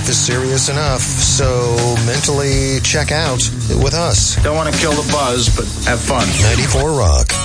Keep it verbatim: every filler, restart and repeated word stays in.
is serious enough, so mentally check out with us. Don't want to kill the buzz, but have fun. ninety-four Rock.